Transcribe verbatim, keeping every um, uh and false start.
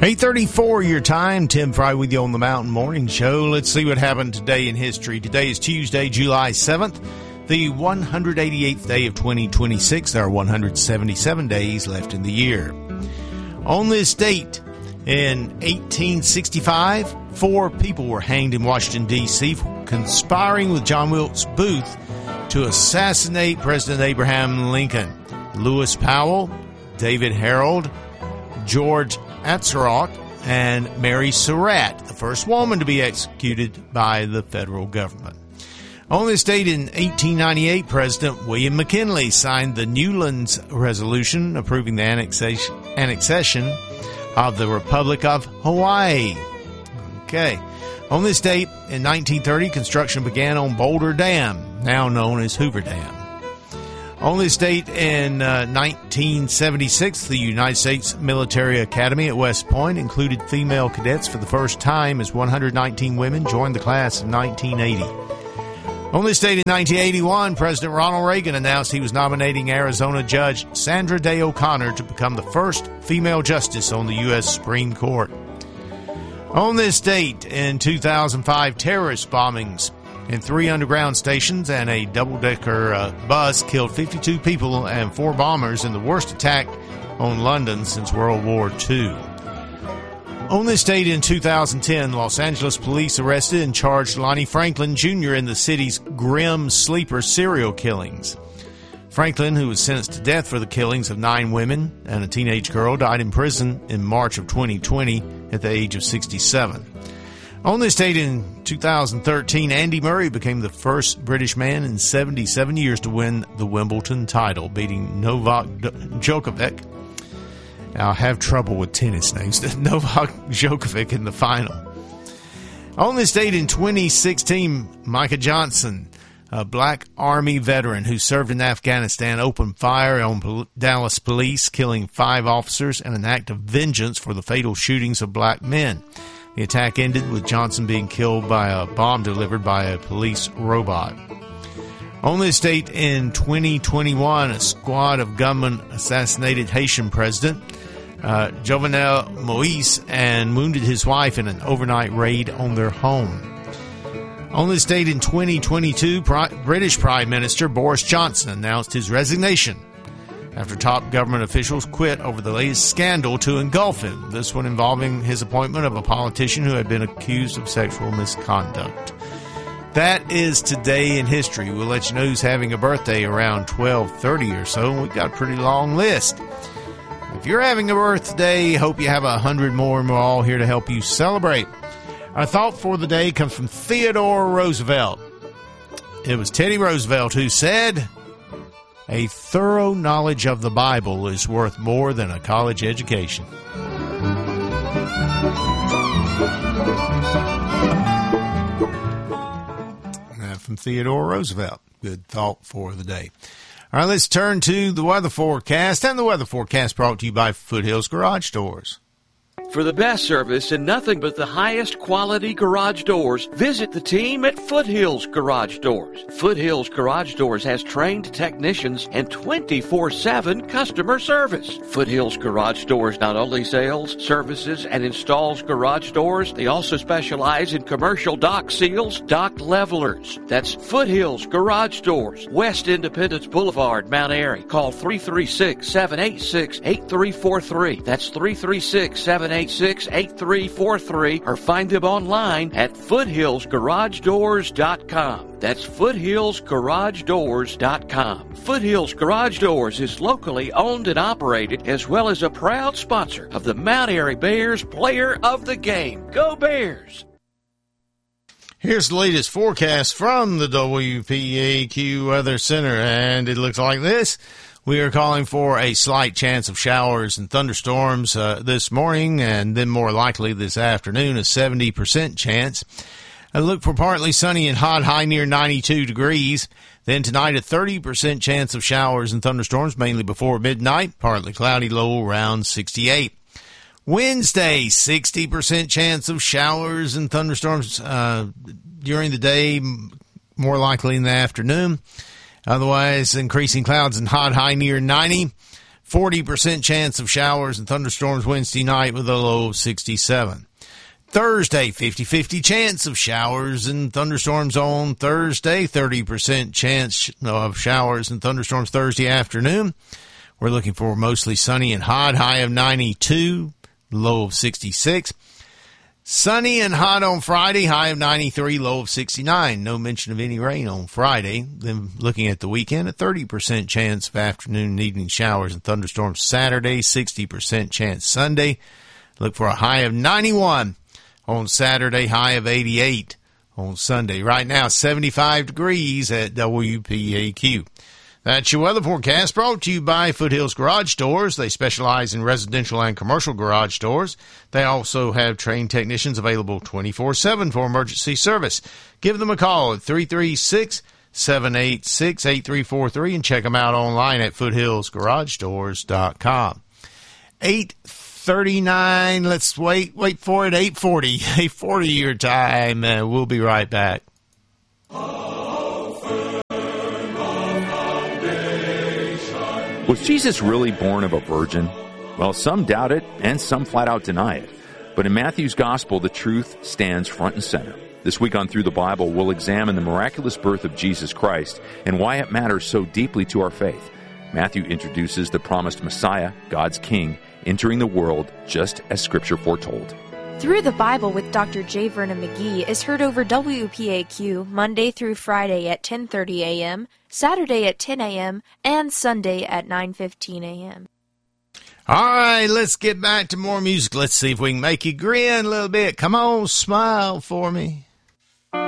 eight thirty-four your time. Tim Fry with you on the Mountain Morning Show. Let's see what happened today in history. Today is Tuesday, July seventh, the one hundred eighty-eighth day of twenty twenty-six. There are one hundred seventy-seven days left in the year. On this date, in eighteen sixty-five, four people were hanged in Washington, D C for conspiring with John Wilkes Booth to assassinate President Abraham Lincoln. Lewis Powell, David Harold, George Atzerodt, and Mary Surratt, the first woman to be executed by the federal government. On this date in eighteen ninety-eight, President William McKinley signed the Newlands Resolution approving the annexation, annexation of the Republic of Hawaii. Okay. On this date in nineteen thirty, construction began on Boulder Dam, now known as Hoover Dam. On this date in uh, nineteen seventy-six, the United States Military Academy at West Point included female cadets for the first time as one hundred nineteen women joined the class of nineteen eighty. On this date in nineteen eighty-one, President Ronald Reagan announced he was nominating Arizona Judge Sandra Day O'Connor to become the first female justice on the U S Supreme Court. On this date in two thousand five, terrorist bombings in three underground stations and a double-decker uh, bus killed fifty-two people and four bombers in the worst attack on London since World War Two. On this date in two thousand ten, Los Angeles police arrested and charged Lonnie Franklin Junior in the city's grim sleeper serial killings. Franklin, who was sentenced to death for the killings of nine women and a teenage girl, died in prison in March of twenty twenty at the age of sixty-seven. On this date in two thousand thirteen, Andy Murray became the first British man in seventy-seven years to win the Wimbledon title, beating Novak Djokovic. Now, I have trouble with tennis names. Novak Djokovic in the final. On this date in twenty sixteen, Micah Johnson, a black Army veteran who served in Afghanistan, opened fire on Dallas police, killing five officers in an act of vengeance for the fatal shootings of black men. The attack ended with Johnson being killed by a bomb delivered by a police robot. On this date in twenty twenty-one, a squad of gunmen assassinated Haitian President uh, Jovenel Moïse and wounded his wife in an overnight raid on their home. On this date in twenty twenty-two, British Prime Minister Boris Johnson announced his resignation after top government officials quit over the latest scandal to engulf him, this one involving his appointment of a politician who had been accused of sexual misconduct. That is today in history. We'll let you know who's having a birthday around twelve thirty or so, and we've got a pretty long list. If you're having a birthday, hope you have a hundred more, and we're all here to help you celebrate. Our thought for the day comes from Theodore Roosevelt. It was Teddy Roosevelt who said, "A thorough knowledge of the Bible is worth more than a college education." Now from Theodore Roosevelt. Good thought for the day. All right, let's turn to the weather forecast. And the weather forecast brought to you by Foothills Garage Doors. For the best service and nothing but the highest quality garage doors, visit the team at Foothills Garage Doors. Foothills Garage Doors has trained technicians and twenty-four seven customer service. Foothills Garage Doors not only sells, services, and installs garage doors, they also specialize in commercial dock seals, dock levelers. That's Foothills Garage Doors, West Independence Boulevard, Mount Airy. Call three three six, seven eight six, eight three four three. That's three three six, seven eight six, eight three four three, or find them online at foothills garage doors dot com. That's foothills garage doors dot com. Foothills Garage Doors is locally owned and operated, as well as a proud sponsor of the Mount Airy Bears Player of the Game. Go Bears! Here's the latest forecast from the W P A Q Weather Center, and it looks like this. We are calling for a slight chance of showers and thunderstorms uh, this morning, and then more likely this afternoon, a seventy percent chance. I look for partly sunny and hot, high near ninety-two degrees. Then tonight, a thirty percent chance of showers and thunderstorms, mainly before midnight. Partly cloudy, low around sixty-eight. Wednesday, sixty percent chance of showers and thunderstorms uh, during the day, more likely in the afternoon. Otherwise, increasing clouds and hot, high near ninety. forty percent chance of showers and thunderstorms Wednesday night with a low of sixty-seven. Thursday, fifty-fifty chance of showers and thunderstorms on Thursday, thirty percent chance of showers and thunderstorms Thursday afternoon. We're looking for mostly sunny and hot, high of ninety-two, low of sixty-six. Sunny and hot on Friday, high of ninety-three, low of sixty-nine. No mention of any rain on Friday. Then looking at the weekend, a thirty percent chance of afternoon and evening showers and thunderstorms Saturday, sixty percent chance Sunday. Look for a high of ninety-one. On Saturday, high of eighty-eight on Sunday. Right now, seventy-five degrees at W P A Q. That's your weather forecast brought to you by Foothills Garage Doors. They specialize in residential and commercial garage doors. They also have trained technicians available twenty-four seven for emergency service. Give them a call at three three six, seven eight six, eight three four three and check them out online at foothills garage doors dot com. eight thirty-nine, let's wait, wait for it, eight forty, eight forty your time, uh, we'll be right back. Was Jesus really born of a virgin? Well, some doubt it, and some flat out deny it. But in Matthew's Gospel, the truth stands front and center. This week on Through the Bible, we'll examine the miraculous birth of Jesus Christ and why it matters so deeply to our faith. Matthew introduces the promised Messiah, God's King, entering the world just as Scripture foretold. Through the Bible with Doctor J. Vernon McGee is heard over W P A Q Monday through Friday at ten thirty a.m., Saturday at ten a.m., and Sunday at nine fifteen a.m. All right, let's get back to more music. Let's see if we can make you grin a little bit. Come on, smile for me.